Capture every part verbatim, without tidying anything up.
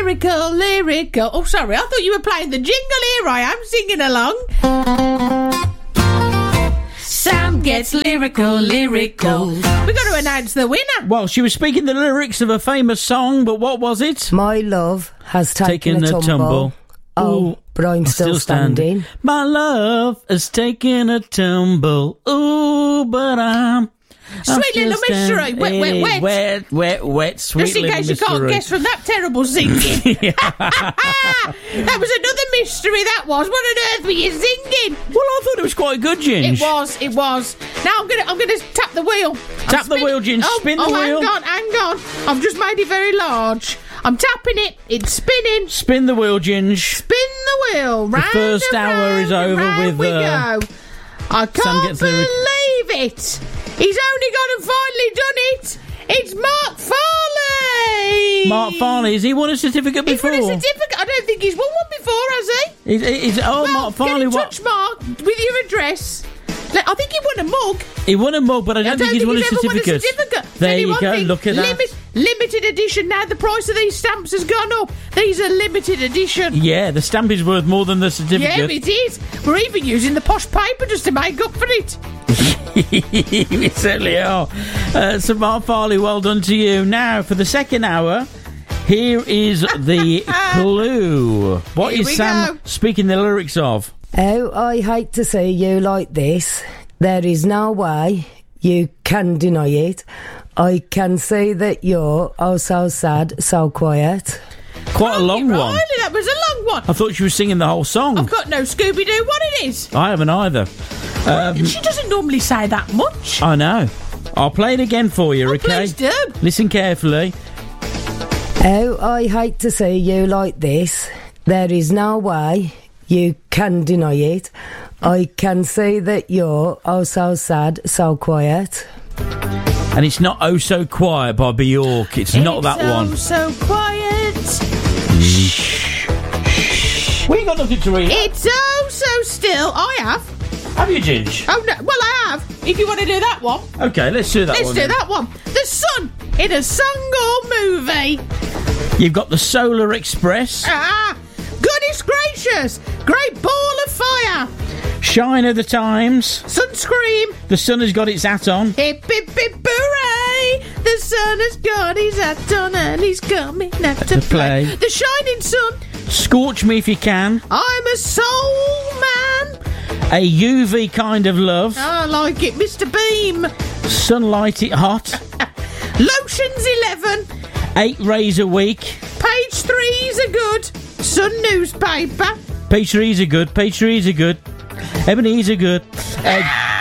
lyrical, lyrical. Oh, sorry, I thought you were playing the jingle. Here I am singing along. Sam gets lyrical, lyrical. We've got to announce the winner. Well, she was speaking the lyrics of a famous song, but what was it? My love has taken, taken a, a tumble. tumble. Oh, Ooh, but I'm, I'm still, still standing. standing. My love has taken a tumble. Ooh, but I'm... Sweet little mystery. Wet, wet, wet. Wet, wet, wet, sweet Just in little case mystery. you can't guess from that terrible singing. That was another mystery, that was. What on earth were you singing? Well, I thought it was quite good, Ginge. It was, it was. Now I'm gonna I'm gonna tap the wheel. Tap I'm the wheel, Ginge. Oh, Spin the oh, wheel. hang on, hang on. I've just made it very large. I'm tapping it. It's spinning. Spin the wheel, Ginge. Spin the wheel. Round the first and hour round is over and with... we Uh, go. I can't believe it. He's only gone and finally done it. It's Mark Farley. Mark Farley. Has he won a certificate He's before? won a certificate. I don't think he's won one before, has he? He's, he's, oh, well, Mark Farley. Get in touch, Mark, with your address. I think he won a mug. He won a mug, but I don't, I don't think he's won a certificate. Won a certificate. There you go. Thing, Look at limit, that. Limited edition. Now the price of these stamps has gone up. These are limited edition. Yeah, the stamp is worth more than the certificate. Yeah, it is. We're even using the posh paper just to make up for it. We certainly are. Uh, so Mark Farley, well done to you. Now, for the second hour, here is the clue. What Here is we Sam go. speaking the lyrics of? Oh, I hate to see you like this. There is no way you can deny it. I can see that you're oh so sad, so quiet. Quite a long Riley, one. that was a long one. I thought she was singing the whole song. I've got no Scooby-Doo what it is. I haven't either. Um, She doesn't normally say that much. I know. I'll play it again for you, Oh, okay? please do. Listen carefully. Oh, I hate to see you like this. There is no way you can deny it. I can see that you're oh so sad, so quiet. And it's not Oh So Quiet by Bjork. It's, not that one. It's so quiet. We ain't got nothing to read. It's oh so still. I have. Have you, Ginge? Oh, no. Well, I have. If you want to do that one. Okay, let's do that Let's one. do then. that one. The sun in a song or movie. You've got the Solar Express, Ah, goodness gracious. Great ball of fire. Shine of the Times, Sunscreen. The Sun Has Got Its Hat On, Hip, hip, hip, hooray. The sun has got his hat on and he's coming out to To play. play. The shining sun. Scorch Me If You Can, I'm a soul man. A U V Kind of Love, I like it, Mister Beam. Sunlight It Hot, Lotions eleven. Eight Rays a Week, Page three's a good. Sun newspaper. Page threes are good, Page threes are good, Ebony's are good. Uh,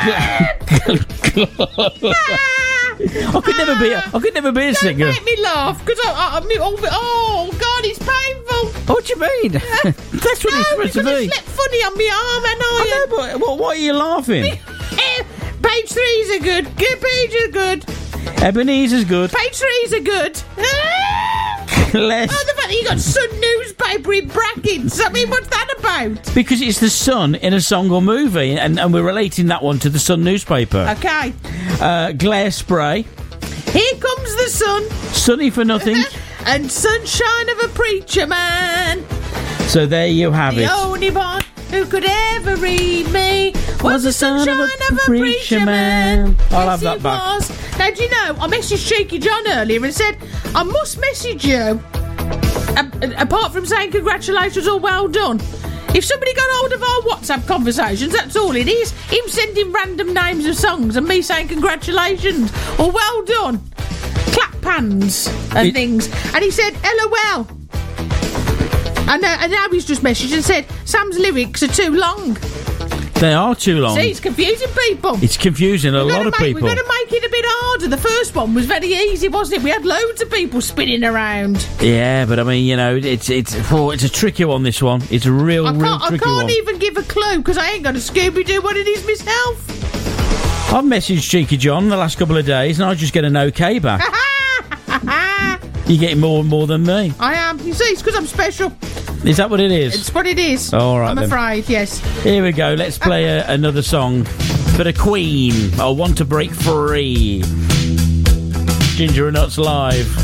I could never be. A, I could never be a Don't singer. make me laugh, because I, I, I, oh, oh, God, it's painful. What do you mean? That's what No, it's supposed to because be. I slept funny on my arm, and I... I know, but what, what are you laughing? Eh, Page threes are good. Good pages are good. Ebenezer's good. Page threes are good. Less. Oh, the fact that you got Sun newspaper in brackets. I mean, what's that about? Because it's the sun in a song or movie, and, and we're relating that one to the Sun newspaper. Okay. Uh, glare spray, Here comes the sun. sunny for nothing. And sunshine of a preacher man. So there you have The it. only one who could ever read me was, Was the the son of sunshine a of a preacher preacher man. man. I'll Yes, have that he back. was. Now, do you know, I messaged Cheeky John earlier and said, I must message you, a- apart from saying congratulations or well done. If somebody got hold of our WhatsApp conversations, that's all it is. Him sending random names of songs and me saying congratulations or well done. Clap hands and It- things. And he said, LOL. And, uh, and now he's just messaged and said, Sam's lyrics are too long. They are too long. See, it's confusing people. It's confusing a We've lot gotta of make, people. We've got to make it a bit harder. The first one was very easy, wasn't it? We had loads of people spinning around. Yeah, but I mean, you know, it's it's oh, it's a tricky one. This one, it's a real, I real can't, I tricky can't one. even give a clue because I ain't got a Scooby-Doo what it is myself. I've messaged Cheeky John the last couple of days, and I just get an okay back. You're getting more and more than me. I am. You see, it's because I'm special. Is that what it is? It's what it is. All right, I'm then. afraid, yes. Here we go. Let's play a, another song for the Queen. I Want to Break Free. Ginger and Nuts live.